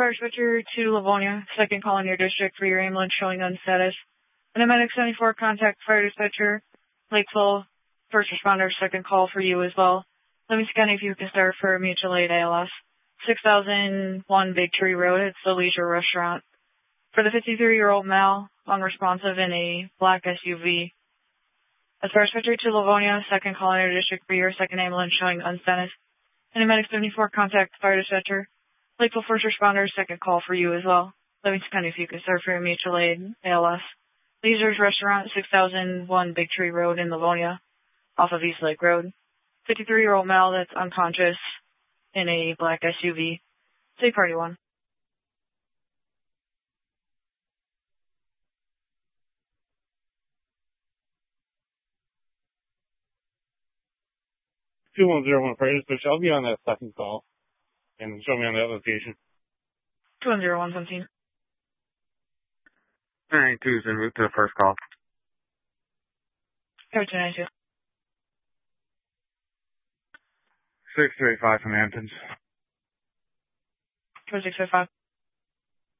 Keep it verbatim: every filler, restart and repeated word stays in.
Fire switcher to Livonia, second call in your district for your ambulance showing on status. And a medic seventy-four, contact fire dispatcher, Lakeville, first responder, second call for you as well. Let me scan if you can start for mutual aid A L S. six thousand one Big Tree Road, it's the Leisure Restaurant. For the fifty-three-year-old male, unresponsive in a black S U V. As fire switcher to Livonia, second call in your district for your second ambulance showing on status. And a medic seventy-four, contact fire dispatcher, Lakeville first responder, second call for you as well. Let me scan if you can start for your mutual aid A L S. Leisure's Restaurant, six thousand one Big Tree Road in Livonia, off of East Lake Road. fifty-three-year-old male that's unconscious in a black S U V. Say party one. two one zero one Freighter Switch. I'll be on that second call and show me on that location. two one zero one seventeen. nine two is en route to the first call. Coach nine two. six three five from Hamptons. Coach six five five.